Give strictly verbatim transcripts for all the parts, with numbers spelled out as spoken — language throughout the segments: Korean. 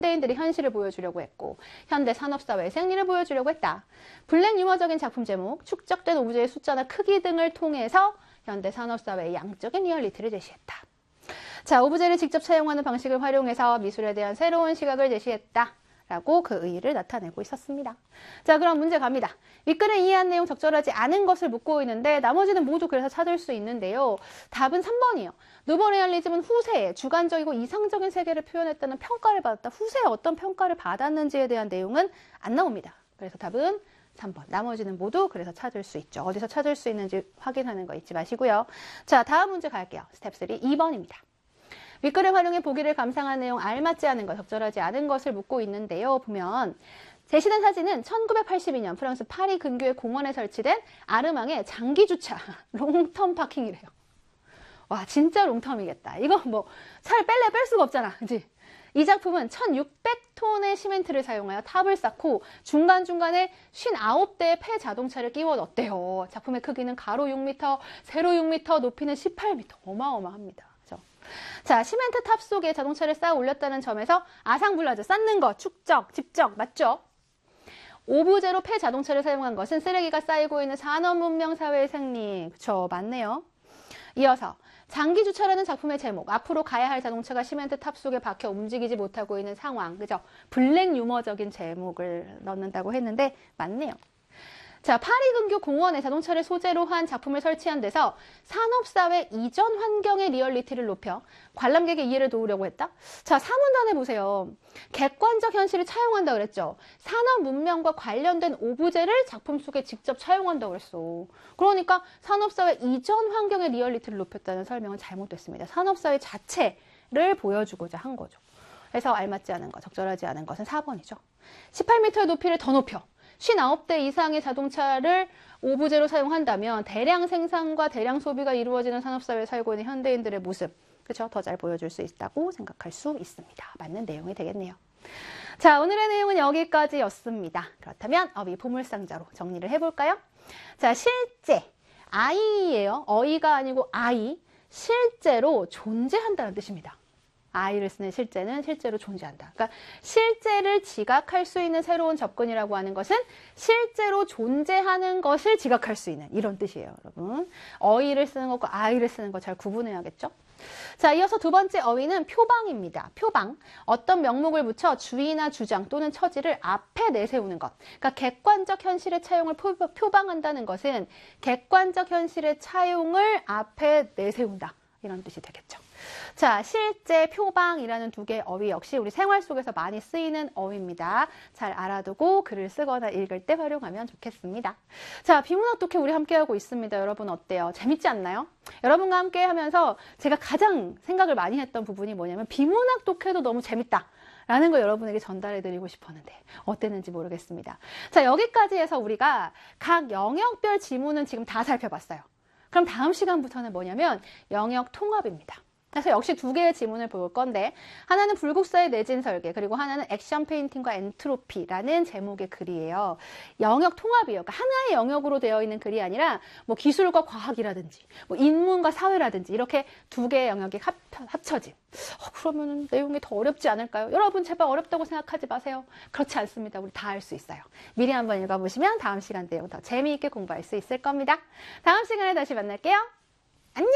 현대인들이 현실을 보여주려고 했고 현대 산업사회의 생리를 보여주려고 했다. 블랙 유머적인 작품 제목, 축적된 오브제의 숫자나 크기 등을 통해서 현대 산업사회의 양적인 리얼리티를 제시했다. 자, 오브제를 직접 차용하는 방식을 활용해서 미술에 대한 새로운 시각을 제시했다. 라고 그 의의를 나타내고 있었습니다. 자, 그럼 문제 갑니다. 윗글에 이해한 내용 적절하지 않은 것을 묻고 있는데 나머지는 모두 그래서 찾을 수 있는데요. 답은 삼 번이에요. 누보레알리즘은 후세에 주관적이고 이상적인 세계를 표현했다는 평가를 받았다. 후세에 어떤 평가를 받았는지에 대한 내용은 안 나옵니다. 그래서 답은 삼 번. 나머지는 모두 그래서 찾을 수 있죠. 어디서 찾을 수 있는지 확인하는 거 잊지 마시고요. 자, 다음 문제 갈게요. 스텝 삼, 이 번입니다. 윗글을 활용해 보기를 감상한 내용 알맞지 않은 것, 적절하지 않은 것을 묻고 있는데요. 보면 제시된 사진은 천구백팔십이 년 프랑스 파리 근교의 공원에 설치된 아르망의 장기주차 롱텀 파킹이래요. 와, 진짜 롱텀이겠다. 이거 뭐 차를 뺄래 뺄 수가 없잖아. 그치? 이 작품은 천육백 톤의 시멘트를 사용하여 탑을 쌓고 중간중간에 오십구 대의 폐 자동차를 끼워 넣었대요. 작품의 크기는 가로 육 미터, 세로 육 미터, 높이는 십팔 미터. 어마어마합니다. 자, 시멘트 탑 속에 자동차를 쌓아 올렸다는 점에서 아상불라죠. 쌓는 거, 축적, 집적, 맞죠? 오브제로 폐 자동차를 사용한 것은 쓰레기가 쌓이고 있는 산업문명 사회의 생리. 그쵸, 맞네요. 이어서 장기주차라는 작품의 제목, 앞으로 가야 할 자동차가 시멘트 탑 속에 박혀 움직이지 못하고 있는 상황. 그죠? 블랙 유머적인 제목을 넣는다고 했는데 맞네요. 자, 파리 근교 공원에 자동차를 소재로 한 작품을 설치한 데서 산업사회 이전 환경의 리얼리티를 높여 관람객의 이해를 도우려고 했다? 자, 사문단에 보세요. 객관적 현실을 차용한다 그랬죠. 산업 문명과 관련된 오브제를 작품 속에 직접 차용한다고 그랬어. 그러니까 산업사회 이전 환경의 리얼리티를 높였다는 설명은 잘못됐습니다. 산업사회 자체를 보여주고자 한 거죠. 그래서 알맞지 않은 것, 적절하지 않은 것은 사 번이죠. 십팔 미터의 높이를 더 높여 오십구 대 이상의 자동차를 오브제로 사용한다면 대량 생산과 대량 소비가 이루어지는 산업사회에 살고 있는 현대인들의 모습, 그렇죠? 더 잘 보여줄 수 있다고 생각할 수 있습니다. 맞는 내용이 되겠네요. 자, 오늘의 내용은 여기까지였습니다. 그렇다면 어휘 보물상자로 정리를 해볼까요? 자, 실제, 아이예요. 어이가 아니고 아이, 실제로 존재한다는 뜻입니다. 아이를 쓰는 실제는 실제로 존재한다. 그러니까 실제를 지각할 수 있는 새로운 접근이라고 하는 것은 실제로 존재하는 것을 지각할 수 있는 이런 뜻이에요, 여러분. 어이를 쓰는 것과 아이를 쓰는 것 잘 구분해야겠죠? 자, 이어서 두 번째 어휘는 표방입니다. 표방. 어떤 명목을 붙여 주의나 주장 또는 처지를 앞에 내세우는 것. 그러니까 객관적 현실의 차용을 표, 표방한다는 것은 객관적 현실의 차용을 앞에 내세운다. 이런 뜻이 되겠죠. 자, 실제, 표방이라는 두 개의 어휘 역시 우리 생활 속에서 많이 쓰이는 어휘입니다. 잘 알아두고 글을 쓰거나 읽을 때 활용하면 좋겠습니다. 자, 비문학 독해 우리 함께하고 있습니다. 여러분 어때요? 재밌지 않나요? 여러분과 함께 하면서 제가 가장 생각을 많이 했던 부분이 뭐냐면 비문학 독해도 너무 재밌다. 라는 거 여러분에게 전달해드리고 싶었는데 어땠는지 모르겠습니다. 자, 여기까지 해서 우리가 각 영역별 지문은 지금 다 살펴봤어요. 그럼 다음 시간부터는 뭐냐면 영역 통합입니다. 그래서 역시 두 개의 지문을 볼 건데 하나는 불국사의 내진 설계 그리고 하나는 액션 페인팅과 엔트로피라는 제목의 글이에요. 영역 통합이에요. 그러니까 하나의 영역으로 되어 있는 글이 아니라 뭐 기술과 과학이라든지 뭐 인문과 사회라든지 이렇게 두 개의 영역이 합, 합쳐진. 어, 그러면 내용이 더 어렵지 않을까요? 여러분 제발 어렵다고 생각하지 마세요. 그렇지 않습니다. 우리 다 할 수 있어요. 미리 한번 읽어보시면 다음 시간 내용 더 재미있게 공부할 수 있을 겁니다. 다음 시간에 다시 만날게요. 안녕!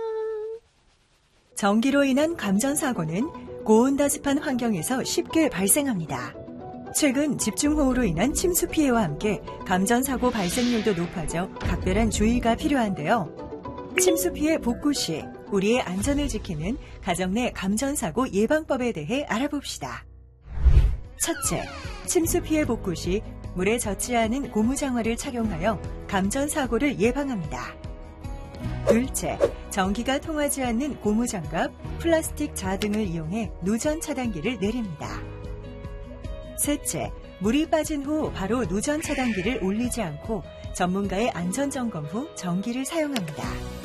전기로 인한 감전사고는 고온다습한 환경에서 쉽게 발생합니다. 최근 집중호우로 인한 침수 피해와 함께 감전사고 발생률도 높아져 각별한 주의가 필요한데요. 침수 피해 복구 시 우리의 안전을 지키는 가정 내 감전사고 예방법에 대해 알아봅시다. 첫째, 침수 피해 복구 시 물에 젖지 않은 고무장화를 착용하여 감전사고를 예방합니다. 둘째, 전기가 통하지 않는 고무장갑, 플라스틱 자 등을 이용해 누전 차단기를 내립니다. 셋째, 물이 빠진 후 바로 누전 차단기를 올리지 않고 전문가의 안전점검 후 전기를 사용합니다.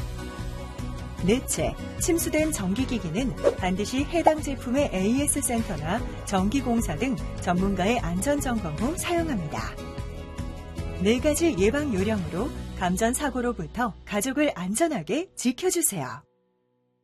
넷째, 침수된 전기기기는 반드시 해당 제품의 에이에스 센터나 전기공사 등 전문가의 안전점검 후 사용합니다. 네 가지 예방 요령으로 감전사고로부터 가족을 안전하게 지켜주세요.